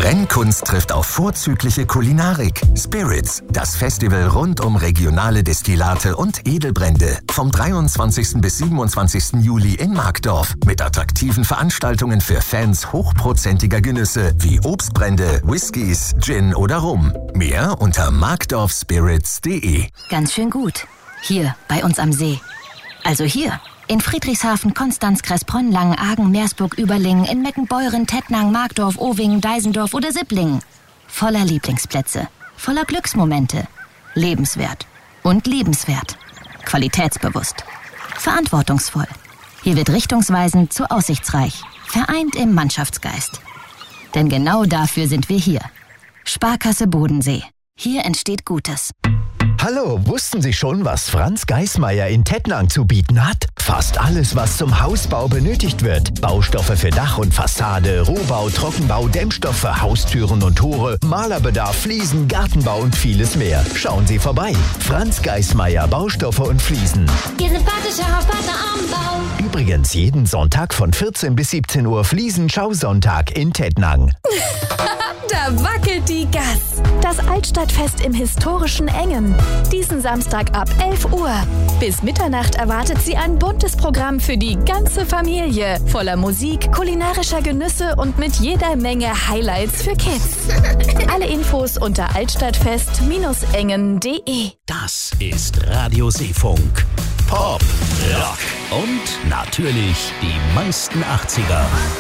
Brennkunst trifft auf vorzügliche Kulinarik. Spirits, das Festival rund um regionale Destillate und Edelbrände. Vom 23. bis 27. Juli in Markdorf. Mit attraktiven Veranstaltungen für Fans hochprozentiger Genüsse wie Obstbrände, Whiskys, Gin oder Rum. Mehr unter markdorfspirits.de. Ganz schön gut. Hier, bei uns am See. Also hier. In Friedrichshafen, Konstanz, Kressbronn, Langenargen, Meersburg, Überlingen, in Meckenbeuren, Tettnang, Markdorf, Owingen, Deisendorf oder Sipplingen. Voller Lieblingsplätze, voller Glücksmomente. Lebenswert und liebenswert. Qualitätsbewusst. Verantwortungsvoll. Hier wird richtungsweisend zu aussichtsreich. Vereint im Mannschaftsgeist. Denn genau dafür sind wir hier. Sparkasse Bodensee. Hier entsteht Gutes. Hallo, wussten Sie schon, was Franz Geismeier in Tettnang zu bieten hat? Fast alles, was zum Hausbau benötigt wird. Baustoffe für Dach und Fassade, Rohbau, Trockenbau, Dämmstoffe, Haustüren und Tore, Malerbedarf, Fliesen, Gartenbau und vieles mehr. Schauen Sie vorbei. Franz Geismeier, Baustoffe und Fliesen. Ihr sympathischer Hauspartner am Bau. Übrigens jeden Sonntag von 14 bis 17 Uhr Fliesenschausonntag in Tettnang. Da wackelt die Gass. Das Altstadtfest im historischen Engen. Diesen Samstag ab 11 Uhr. Bis Mitternacht erwartet Sie ein buntes Programm für die ganze Familie. Voller Musik, kulinarischer Genüsse und mit jeder Menge Highlights für Kids. Alle Infos unter altstadtfest-engen.de. Das ist Radio Seefunk. Pop, Rock und natürlich die meisten 80er.